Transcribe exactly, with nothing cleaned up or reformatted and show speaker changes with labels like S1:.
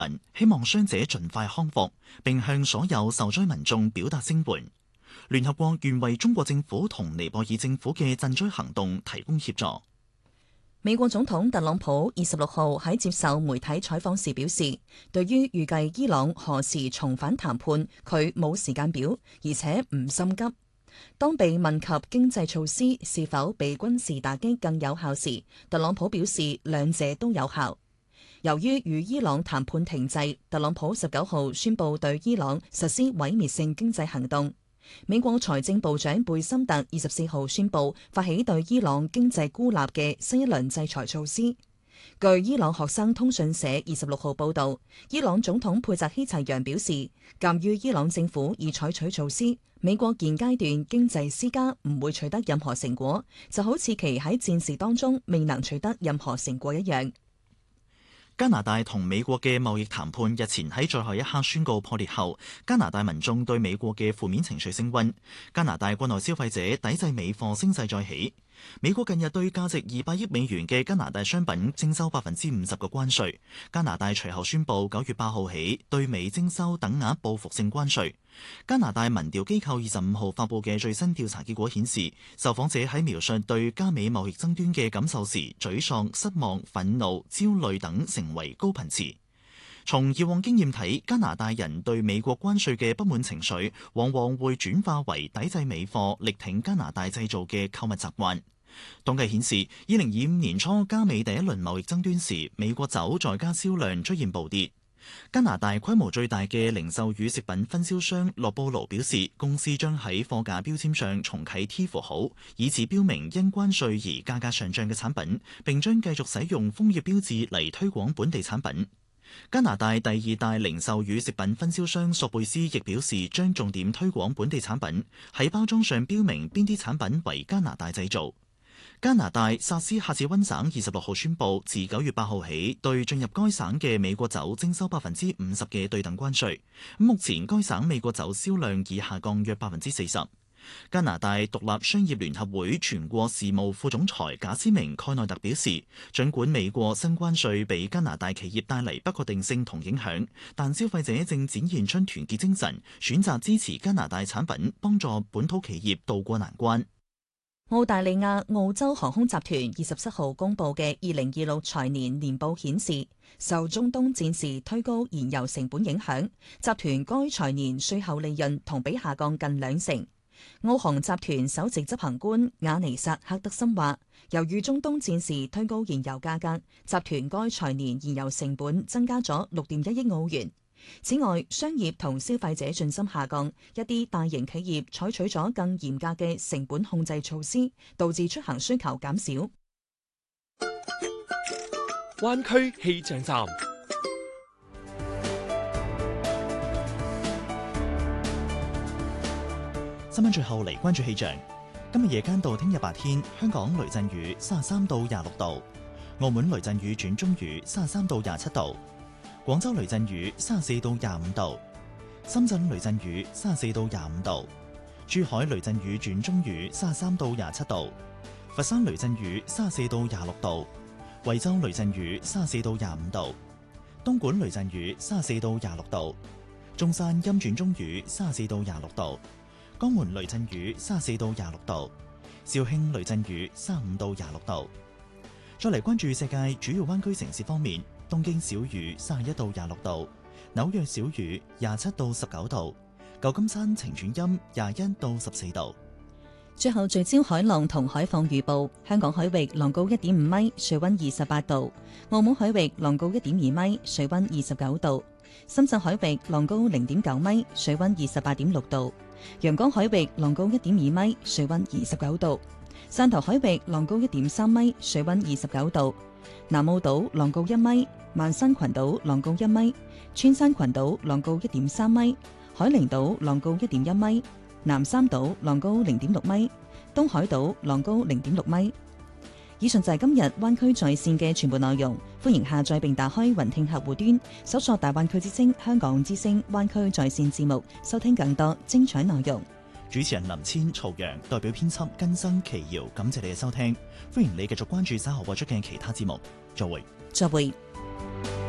S1: 希望傷者盡快康復，並向所有受災民眾表達聲援。聯合國願為中國政府同尼泊爾政府嘅賑災行動提供協助。
S2: 美國總統特朗普二十六號喺接受媒體採訪時表示，對於預計伊朗何時重返談判，佢冇時間表，而且唔心急。當被問及經濟措施是否比軍事打擊更有效時，特朗普表示兩者都有效。由於與伊朗談判停滯，特朗普十九號宣布對伊朗實施毀滅性經濟行動。美國財政部長貝森特二十四號宣布發起對伊朗經濟孤立嘅新一輪制裁措施。據伊朗學生通訊社二十六號報道，伊朗總統佩澤希齊揚表示，鑑於伊朗政府已採取措施，美國現階段經濟施加唔會取得任何成果，就好似其喺戰事當中未能取得任何成果一樣。
S1: 加拿大同美國嘅貿易談判日前喺最後一刻宣告破裂後，加拿大民眾對美國嘅負面情緒升溫，加拿大國內消費者抵制美貨聲勢再起。美國近日對價值二百億美元嘅加拿大商品徵收百分之五十嘅關稅，加拿大隨後宣布九月八號起對美徵收等額報復性關稅。加拿大民調機構二十五號發布嘅最新調查結果顯示，受訪者喺描述對加美貿易爭端嘅感受時，沮喪、失望、憤怒、焦慮等成為高頻詞。從以往經驗睇，加拿大人對美國關稅嘅不滿情緒，往往會轉化為抵制美貨、力挺加拿大製造嘅購物習慣。統計顯示，二零二五年初加美第一輪貿易爭端時，美國酒在加銷量出現暴跌。加拿大規模最大嘅零售與食品分銷商洛布勞表示，公司將喺貨架標籤上重啟 T 符號，以此標明因關稅而價格上漲嘅產品，並將繼續使用楓葉標誌嚟推廣本地產品。加拿大第二大零售與食品分銷商索貝斯亦表示，將重點推廣本地產品，喺包裝上標明邊啲產品為加拿大製造。加拿大薩斯喀徹溫省二十六號宣布，自九月八號起對進入該省嘅美國酒徵收百分之五十嘅對等關稅。目前該省美國酒銷量已下降約百分之四十。加拿大獨立商業聯合會全國事務副總裁賈斯明蓋內特表示，儘管美國新關稅俾加拿大企業帶嚟不確定性同影響，但消費者正展現出團結精神，選擇支持加拿大產品，幫助本土企業渡過難關。
S2: 澳大利亞澳洲航空集團二十七號公布嘅二零二六財年年報顯示，受中東戰事推高燃油成本影響，集團該財年稅後利潤同比下降近兩成。澳航集團首席執行官雅尼薩克德森話，由於中東戰事推高燃油價格，集團該財年燃油成本增加咗六點一億澳元。此外，商業同消費者信心下降，一啲大型企業採取咗更嚴格嘅成本控制措施，導致出行需求減少。
S3: 灣區氣象站，
S1: 新聞最後嚟關注氣象。今日夜間到聽日白天，香港雷陣雨三十三到廿六度，澳門雷陣雨轉中雨三十三到廿七度。廣州雷陣雨三十四到廿五度，深圳雷陣雨三十四到廿五度，珠海雷陣雨轉中雨三十三到廿七度，佛山雷陣雨三十四到廿六度，惠州雷陣雨三十四到廿五度，東莞雷陣雨三十四到廿六度，中山陰轉中雨三十四到廿六度，江門雷陣雨三十四到廿六度，肇慶雷陣雨三十五到廿六度。再嚟關注世界主要灣區城市方面。東京小雨三十一到廿六度，紐約小雨廿七到十九度，舊金山晴轉陰廿一到十四度。
S2: 最後聚焦海浪同海況預報，香港海域浪高一點五米，水溫二十八度；澳門海域浪高一點二米，水溫二十九度；深圳海域浪高零點九米，水溫二十八點六度；陽江海域浪高一點二米，水溫二十九度；汕頭海域浪高一點三米，水溫二十九度；南澳島浪高一米。萬山群島浪高一米，穿山群島浪高一點三米，海陵島浪高一點一米，南三島浪高零點六米，東海島浪高零點六米。以上就係今日灣區在線嘅全部內容，歡迎下載並打開雲聽客戶端，搜索大灣區之聲、香港之聲灣區在線節目，收聽更多精彩內容。
S1: 主持人林千、曹陽代表編輯根生奇瑤，感謝你嘅收聽，歡迎你繼續關注稍後播出嘅其他節目。再會。
S2: 再會。